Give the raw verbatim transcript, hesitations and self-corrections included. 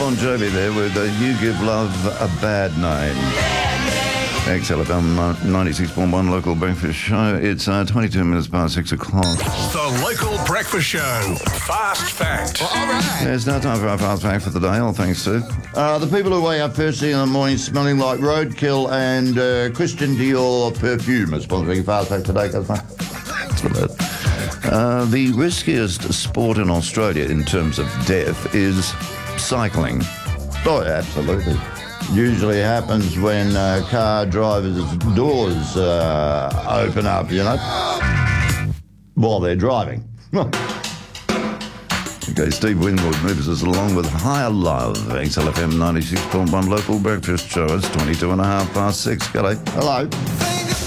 Bon Jovi there with uh, You Give Love a Bad Name. X L F M ninety-six point one local breakfast show. It's uh, twenty-two minutes past six o'clock. The local breakfast show. Fast fact. Well, all right. There's no time for our fast fact for the day, all thanks to uh, the people who wake up first thing in the morning smelling like roadkill and uh, Christian Dior perfume. It's sponsoring fast fact today, customer. That's what that. Uh, the riskiest sport in Australia in terms of death is cycling. Oh, absolutely. Usually happens when uh, car drivers' doors uh, open up, you know, while they're driving. Okay, Steve Winwood moves us along with Higher Love. X L F M ninety-six point one local breakfast show. It's twenty-two and a half past six. G'day. Hello.